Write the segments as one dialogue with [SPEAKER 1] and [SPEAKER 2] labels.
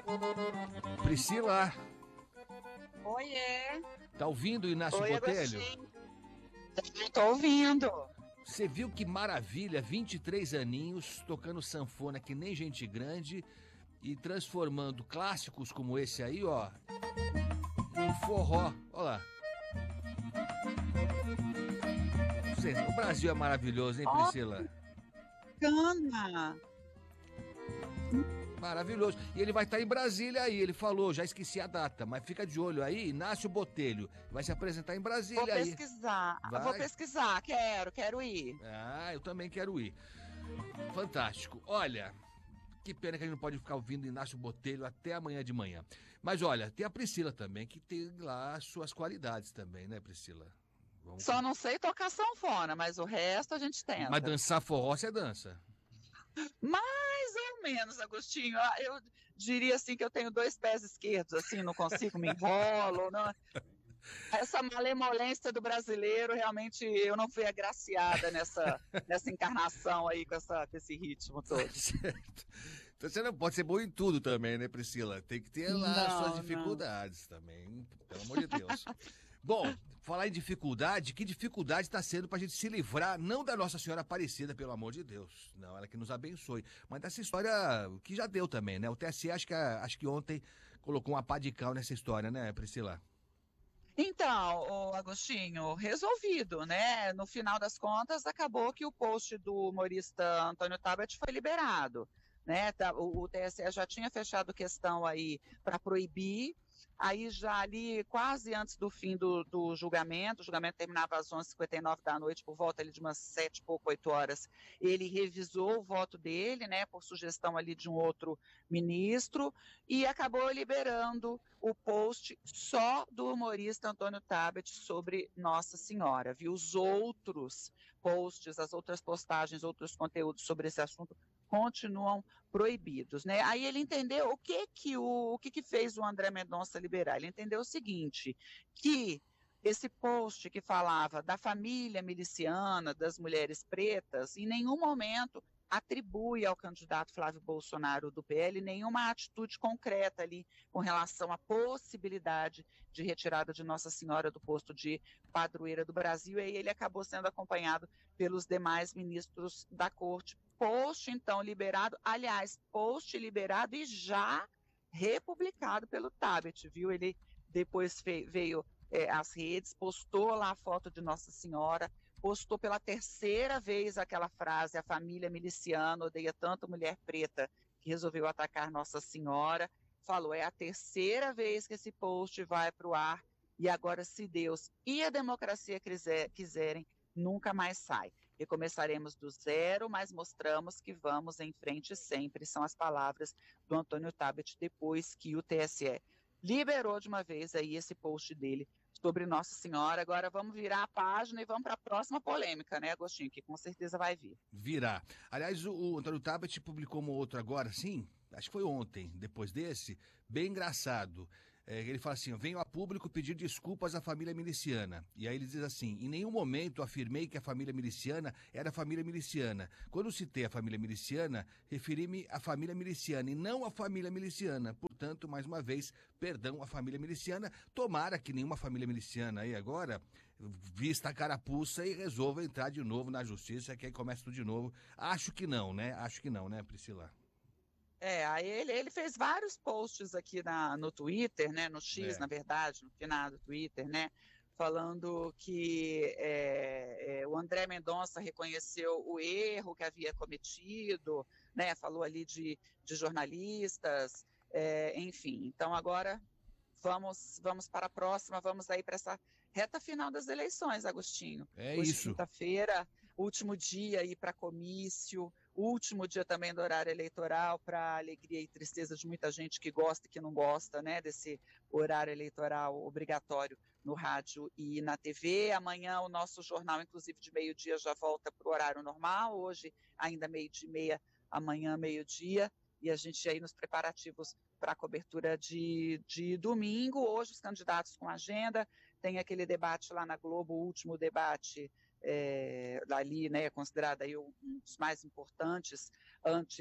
[SPEAKER 1] Priscila,
[SPEAKER 2] Oiê!
[SPEAKER 1] tá ouvindo o Inácio
[SPEAKER 2] Oi,
[SPEAKER 1] Botelho?
[SPEAKER 2] Agostinho. Tô ouvindo.
[SPEAKER 1] Você viu que maravilha, 23 aninhos, tocando sanfona que nem gente grande e transformando clássicos como esse aí, ó, em forró. Olha lá. O Brasil é maravilhoso, hein,
[SPEAKER 2] Ó,
[SPEAKER 1] Priscila?
[SPEAKER 2] bacana!
[SPEAKER 1] Maravilhoso. E ele vai estar em Brasília aí, ele falou, já esqueci a data, mas fica de olho aí, Inácio Botelho. Vai se apresentar em Brasília aí.
[SPEAKER 2] Vou
[SPEAKER 1] Vai.
[SPEAKER 2] pesquisar, quero ir.
[SPEAKER 1] Ah, eu também quero ir. Fantástico. Olha, que pena que a gente não pode ficar ouvindo Inácio Botelho até amanhã de manhã. Mas olha, tem a Priscila também, que tem lá as suas qualidades também, né, Priscila? Vamos...
[SPEAKER 2] Só não sei tocar sanfona, mas o resto a gente
[SPEAKER 1] Mas
[SPEAKER 2] tenta.
[SPEAKER 1] dançar forró você dança.
[SPEAKER 2] Mais ou menos, Agostinho. Eu diria assim que eu tenho dois pés esquerdos, assim, não consigo, me enrolo. Não. Essa malemolência do brasileiro, realmente, eu não fui agraciada nessa encarnação aí com esse ritmo
[SPEAKER 1] Tá
[SPEAKER 2] todo.
[SPEAKER 1] certo. Então você não pode ser bom em tudo também, né, Priscila? Tem que ter lá as suas
[SPEAKER 2] Não, não.
[SPEAKER 1] dificuldades também, pelo amor de Deus. Bom, falar em dificuldade, que dificuldade está sendo para a gente se livrar, não da Nossa Senhora Aparecida, pelo amor de Deus, não, ela que nos abençoe, mas dessa história que já deu também, né? O TSE acho que ontem colocou uma pá de cal nessa história, né, Priscila?
[SPEAKER 2] Então, ô Agostinho, resolvido, né? No final das contas, acabou que o post do humorista Antônio Tabet foi liberado, né? O TSE já tinha fechado questão aí para proibir, aí já ali quase antes do fim do julgamento, o julgamento terminava às 11h59 da noite, por volta ali de umas 7 e pouco, 8 horas, ele revisou o voto dele, né? Por sugestão ali de um outro ministro, e acabou liberando o post só do humorista Antônio Tabet sobre Nossa Senhora, viu? Os outros posts, as outras postagens, outros conteúdos sobre esse assunto continuam proibidos, né? Aí ele entendeu o que fez o André Mendonça liberar. Ele entendeu o seguinte, que esse post que falava da família miliciana, das mulheres pretas, em nenhum momento atribui ao candidato Flávio Bolsonaro do PL nenhuma atitude concreta ali com relação à possibilidade de retirada de Nossa Senhora do posto de padroeira do Brasil, e aí ele acabou sendo acompanhado pelos demais ministros da corte. Post, então, liberado, aliás, post liberado e já republicado pelo Tabet, viu? Ele depois veio às redes, postou lá a foto de Nossa Senhora, postou pela terceira vez aquela frase, a família miliciana odeia tanto mulher preta que resolveu atacar Nossa Senhora, falou, é a terceira vez que esse post vai para o ar, e agora, se Deus e a democracia quiserem, nunca mais sai. Recomeçaremos do zero, mas mostramos que vamos em frente sempre, são as palavras do Antônio Tabet, depois que o TSE liberou de uma vez aí esse post dele sobre Nossa Senhora. Agora vamos virar a página e vamos para a próxima polêmica, né, Agostinho, que com certeza vai vir.
[SPEAKER 1] Virá. Aliás, o Antônio Tabet publicou um outro agora, sim, acho que foi ontem, depois desse, bem engraçado. Ele fala assim, venho a público pedir desculpas à família miliciana. E aí ele diz assim, em nenhum momento afirmei que a família miliciana era a família miliciana. Quando citei a família miliciana, referi-me à família miliciana e não à família miliciana. Portanto, mais uma vez, perdão à família miliciana. Tomara que nenhuma família miliciana aí agora vista a carapuça e resolva entrar de novo na justiça, que aí começa tudo de novo. Acho que não, né, Priscila?
[SPEAKER 2] Aí ele fez vários posts aqui no Twitter, né, no X,
[SPEAKER 1] É.
[SPEAKER 2] na verdade, no final do Twitter, né, falando que o André Mendonça reconheceu o erro que havia cometido, né, falou ali de jornalistas, enfim. Então agora vamos para a próxima, vamos aí para essa reta final das eleições, Agostinho.
[SPEAKER 1] É
[SPEAKER 2] Hoje,
[SPEAKER 1] isso.
[SPEAKER 2] quinta-feira, último dia aí para comício, último dia também do horário eleitoral, para alegria e tristeza de muita gente que gosta e que não gosta, né, desse horário eleitoral obrigatório no rádio e na TV. Amanhã o nosso jornal, inclusive de meio-dia, já volta para o horário normal, hoje ainda meio-dia e meia, amanhã meio-dia, e a gente aí nos preparativos para a cobertura de domingo. Hoje os candidatos com agenda, tem aquele debate lá na Globo, o último debate ali, né, considerado aí um dos mais importantes antes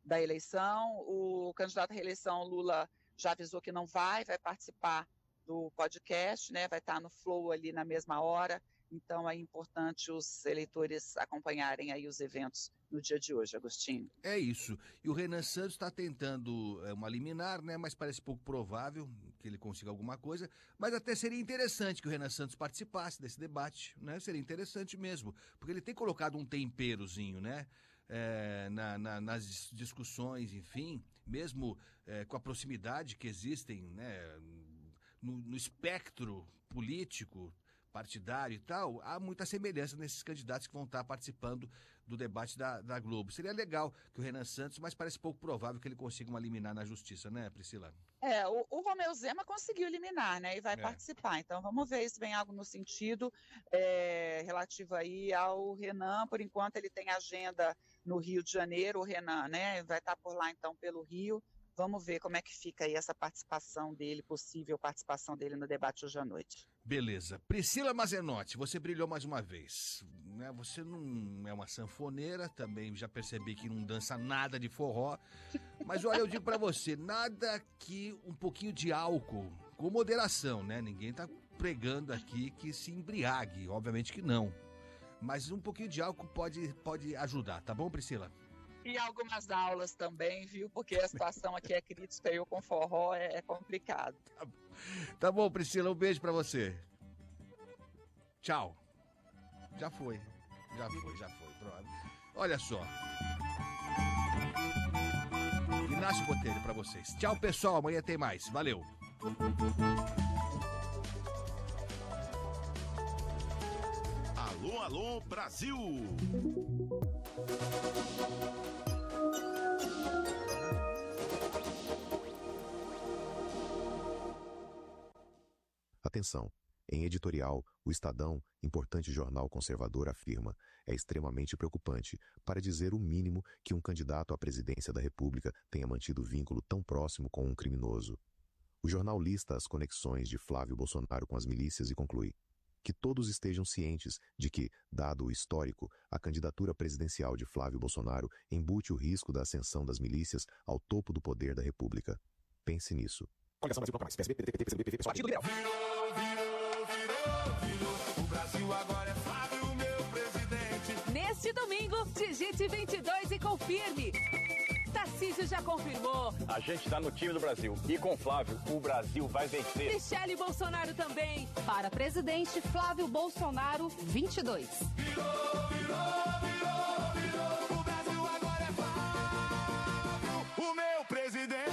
[SPEAKER 2] da eleição. O candidato à reeleição, Lula, já avisou que não vai participar do podcast, né? Vai estar no Flow ali na mesma hora. Então é importante os eleitores acompanharem aí os eventos no dia de hoje, Agostinho.
[SPEAKER 1] É isso. E o Renan Santos está tentando uma liminar, né? Mas parece pouco provável que ele consiga alguma coisa. Mas até seria interessante que o Renan Santos participasse desse debate, né? Seria interessante mesmo, porque ele tem colocado um temperozinho, né? Nas discussões, enfim, mesmo com a proximidade que existem, né? No espectro político, partidário e tal, há muita semelhança nesses candidatos que vão estar participando do debate da Globo. Seria legal que o Renan Santos, mas parece pouco provável que ele consiga uma liminar na justiça, né, Priscila?
[SPEAKER 2] O Romeu Zema conseguiu eliminar, né, e vai participar. Então vamos ver se vem algo no sentido relativo aí ao Renan. Por enquanto ele tem agenda no Rio de Janeiro, o Renan, né, vai estar por lá então pelo Rio. Vamos ver como é que fica aí essa participação dele, possível participação dele no debate hoje à noite.
[SPEAKER 1] Beleza. Priscila Mazenotti, você brilhou mais uma vez. Né? Você não é uma sanfoneira, também já percebi que não dança nada de forró. Mas olha, eu digo pra você, nada que um pouquinho de álcool, com moderação, né? Ninguém tá pregando aqui que se embriague, obviamente que não. Mas um pouquinho de álcool pode ajudar, tá bom, Priscila?
[SPEAKER 2] E algumas aulas também, viu? Porque a situação aqui é crítica e eu com forró é complicado.
[SPEAKER 1] Tá bom, Priscila, um beijo pra você. Tchau. Já foi. Pronto. Olha só. Inácio Botelho pra vocês. Tchau, pessoal. Amanhã tem mais. Valeu.
[SPEAKER 3] Alô, alô, Brasil!
[SPEAKER 4] Atenção! Em editorial, o Estadão, importante jornal conservador, afirma: é extremamente preocupante, para dizer o mínimo, que um candidato à presidência da República tenha mantido vínculo tão próximo com um criminoso. O jornal lista as conexões de Flávio Bolsonaro com as milícias e conclui: que todos estejam cientes de que, dado o histórico, a candidatura presidencial de Flávio Bolsonaro embute o risco da ascensão das milícias ao topo do poder da República. Pense nisso.
[SPEAKER 5] Coligação Brasil mais. PSB, PDT, PCdoB, PP, Partido Liberal.
[SPEAKER 3] Virou. O Brasil agora é Flávio, meu presidente.
[SPEAKER 6] Neste domingo, digite 22 e confirme. Tarcísio já confirmou.
[SPEAKER 7] A gente tá no time do Brasil. E com Flávio, o Brasil vai vencer.
[SPEAKER 6] Michele Bolsonaro também.
[SPEAKER 8] Para presidente, Flávio Bolsonaro, 22.
[SPEAKER 3] Virou. O Brasil agora é Flávio, o meu presidente.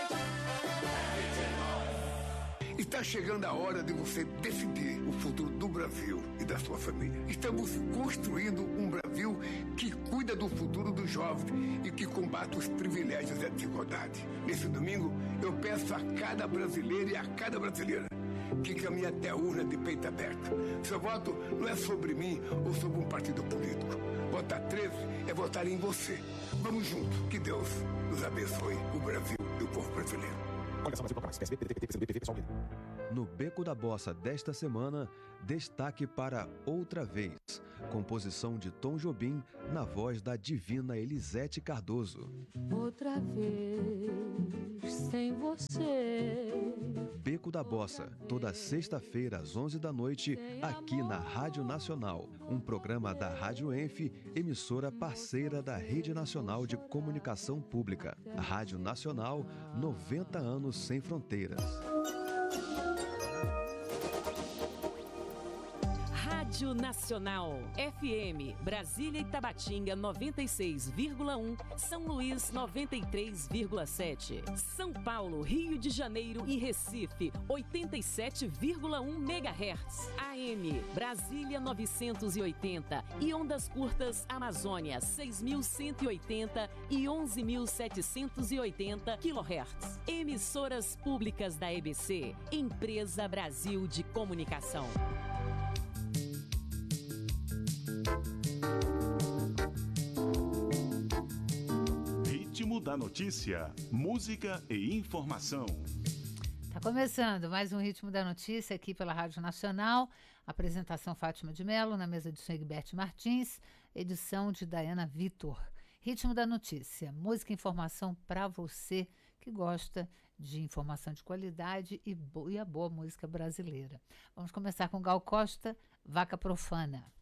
[SPEAKER 9] Está chegando a hora de você decidir o futuro do Brasil e da sua família. Estamos construindo um Brasil que cuida do futuro dos jovens e que combate os privilégios e a desigualdade. Nesse domingo, eu peço a cada brasileiro e a cada brasileira que caminhe até a urna de peito aberto. Seu voto não é sobre mim ou sobre um partido político. Votar 13 é votar em você. Vamos juntos. Que Deus nos abençoe, o Brasil e o povo brasileiro.
[SPEAKER 5] Coligação Brasil mais. PSB, PDT, PCdoB, PP, PSOL.
[SPEAKER 10] No Beco da Bossa desta semana, destaque para Outra Vez, composição de Tom Jobim na voz da divina Elisete Cardoso.
[SPEAKER 11] Outra vez, sem você.
[SPEAKER 10] Beco da Bossa, toda sexta-feira às 11 da noite, aqui na Rádio Nacional, um programa da Rádio Enf, emissora parceira da Rede Nacional de Comunicação Pública. A Rádio Nacional, 90 anos sem fronteiras.
[SPEAKER 12] Rádio Nacional, FM, Brasília e Tabatinga 96,1, São Luís 93,7, São Paulo, Rio de Janeiro e Recife 87,1 MHz, AM, Brasília 980 e ondas curtas Amazônia 6.180 e 11.780 kHz. Emissoras públicas da EBC, Empresa Brasil de Comunicação.
[SPEAKER 3] Ritmo da notícia, música e informação.
[SPEAKER 13] Tá começando mais um Ritmo da Notícia aqui pela Rádio Nacional. Apresentação Fátima de Mello, na mesa de som Egberto Martins, edição de Dayana Vitor. Ritmo da Notícia, música e informação para você que gosta de informação de qualidade e a boa música brasileira. Vamos começar com Gal Costa, Vaca Profana.